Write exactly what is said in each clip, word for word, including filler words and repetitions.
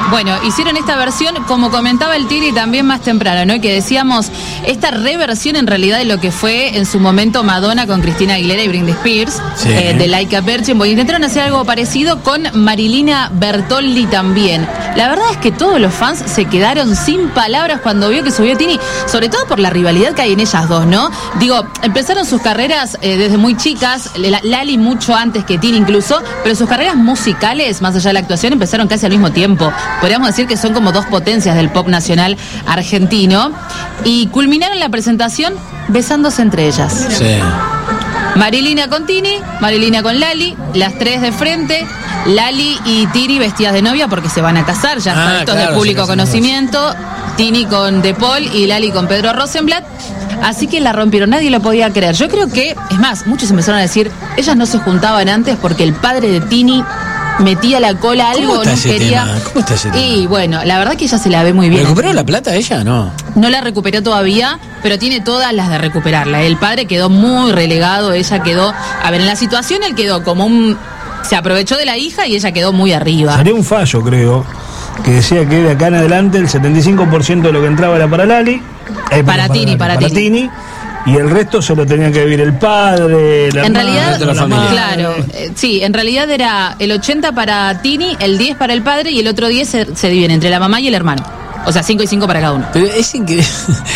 Bueno, hicieron esta versión, como comentaba el Tiri también más temprano, ¿no? Que decíamos, esta reversión en realidad de lo que fue en su momento Madonna con Cristina Aguilera y Britney Spears, sí. eh, de Like a Virgin. Bueno, intentaron hacer algo parecido con Marilina Bertoldi también. La verdad es que todos los fans se quedaron sin palabras cuando vio que subió Tini, sobre todo por la rivalidad que hay en ellas dos, ¿no? Digo, empezaron sus carreras eh, desde muy chicas, Lali mucho antes que Tini incluso, pero sus carreras musicales, más allá de la actuación, empezaron casi al mismo tiempo. Podríamos decir que son como dos potencias del pop nacional argentino. Y culminaron la presentación besándose entre ellas. Sí. Marilina con Tini, Marilina con Lali, las tres de frente. Lali y Tini vestidas de novia porque se van a casar, ya Ah, esto claro, de público sí, conocimiento. Tini con De Paul y Lali con Pedro Rosenblatt. Así que la rompieron, nadie lo podía creer. Yo creo que, es más, muchos empezaron a decir, ellas no se juntaban antes porque el padre de Tini metía la cola a algo, ¿Cómo está no ese quería. tema? ¿Cómo está ese tema? Y bueno, la verdad que ella se la ve muy bien. ¿Recuperó la plata ella? No. No la recuperó todavía, pero tiene todas las de recuperarla. El padre quedó muy relegado, ella quedó... A ver, en la situación él quedó como un... Se aprovechó de la hija y ella quedó muy arriba. Salió un fallo, creo, que decía que de acá en adelante el setenta y cinco por ciento de lo que entraba era para Lali. Eh, Para Tini, para para Tini. Tini. Y el resto se lo tenía que vivir el padre, la En madre, realidad, la familia. claro, eh, sí, en realidad era el ochenta para Tini, el diez para el padre y el otro diez se, se divide entre la mamá y el hermano. O sea, cinco y cinco para cada uno. Pero es increíble.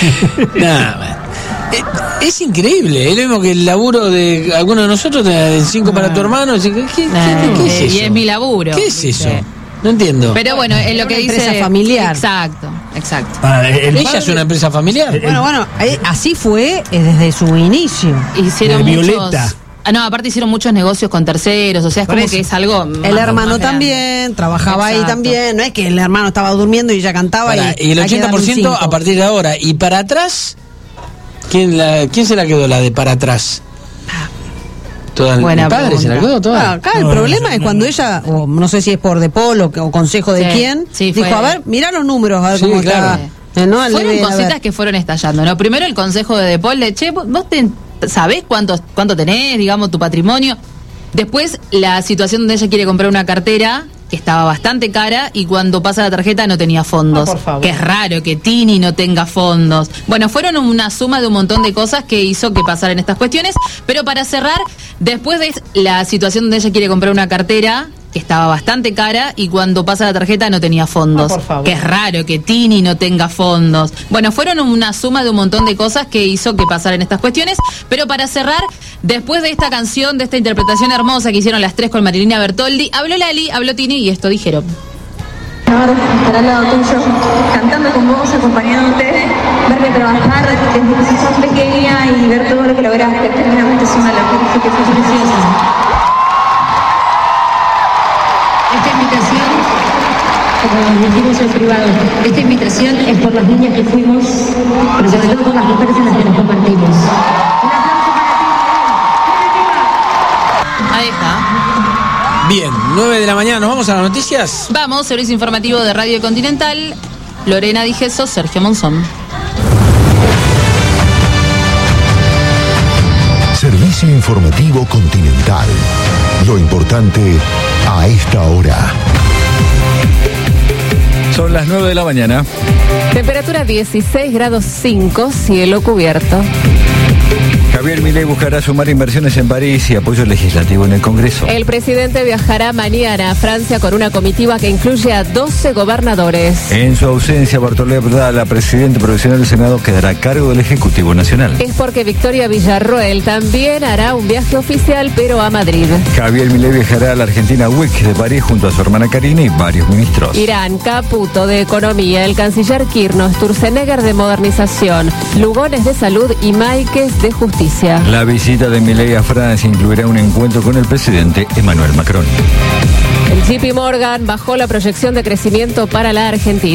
Nada, es, es increíble. Es lo mismo que el laburo de alguno de nosotros, el cinco para tu hermano. ¿Qué, qué, qué, Eh, qué es eso? Y es mi laburo. ¿Qué es dice. eso? No entiendo. Pero bueno, es lo que Una dice... empresa familiar. Exacto, exacto. Ah, el Ella padre- es una empresa familiar. Eh, Bueno, bueno, eh, así fue eh, desde su inicio. Hicieron de muchos... Violeta. Ah, no, aparte hicieron muchos negocios con terceros, o sea, es Por como eso. que es algo... El más- hermano más grande. también, trabajaba ahí Exacto. también. No es que el hermano estaba durmiendo y ella cantaba. Pará, y, y el hay que ochenta por darle un ciento cinco. a partir de ahora. Y para atrás, ¿quién, la, ¿quién se la quedó la de para atrás? Toda el Buena padre se la pregunta. quedó toda. Ah, acá el No, problema no, es no, cuando no. ella, o no sé si es por De Paul o, o consejo de Sí, quién, sí, dijo, fue- a ver, mirá los números, a ver Sí, cómo claro. está. Eh, ¿no? Al Fueron leve, a ver. cositas que fueron estallando, ¿no? Primero el consejo de De Paul de, che, vos vos te, sabés cuánto, cuánto tenés, digamos, tu patrimonio. Después la situación donde ella quiere comprar una cartera que estaba bastante cara y cuando pasa la tarjeta no tenía fondos. Ah, por favor. Que es raro que Tini no tenga fondos. Bueno, fueron una suma de un montón de cosas que hizo que pasaran estas cuestiones, pero para cerrar, después de la situación donde ella quiere comprar una cartera que estaba bastante cara y cuando pasa la tarjeta no tenía fondos. Ah, por favor. Que es raro que Tini no tenga fondos. Bueno, fueron una suma de un montón de cosas que hizo que pasaran estas cuestiones, pero para cerrar, después de esta canción, de esta interpretación hermosa que hicieron las tres con Marilina Bertoldi, habló Lali, habló Tini y esto dijeron. Honor estar al lado tuyo, cantando con vos, acompañándote, verme trabajar desde que sos pequeña y ver todo lo que lograste. Realmente es una locura, así que sos preciosa. Esta invitación, como dijimos en privado, esta invitación es por las niñas que fuimos, pero sobre todo por las mujeres en las que nos compartimos. Un aplauso para ti, Ahí está. Bien, nueve de la mañana, ¿nos vamos a las noticias? Vamos, servicio informativo de Radio Continental. Lorena Dijeso, Sergio Monzón. Servicio informativo Continental. Lo importante a esta hora. Son las nueve de la mañana. Temperatura dieciséis grados cinco, cielo cubierto. Javier Milei buscará sumar inversiones en París y apoyo legislativo en el Congreso. El presidente viajará mañana a Francia con una comitiva que incluye a doce gobernadores. En su ausencia, Bartolomé Abdala, presidente provisional del Senado, quedará a cargo del Ejecutivo Nacional. Es porque Victoria Villarroel también hará un viaje oficial, pero a Madrid. Javier Milei viajará a la Argentina Week de París junto a su hermana Karina y varios ministros. Irán, Caputo de Economía, el canciller Kirchner, Sturzenegger de Modernización, Lugones de Salud y Máiquez de Justicia. La visita de Milei a Francia incluirá un encuentro con el presidente Emmanuel Macron. El J P Morgan bajó la proyección de crecimiento para la Argentina.